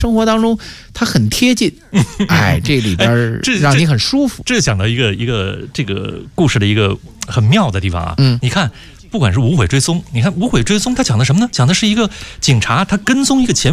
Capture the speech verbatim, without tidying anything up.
生活当中它很贴近，哎，这里边让你很舒服。 这讲到一个一个这个故事的一个很妙的地方啊， 嗯， 你看，不管是无悔追踪，你看无悔追踪，它讲的什么呢？讲的是一个警察他跟踪一个前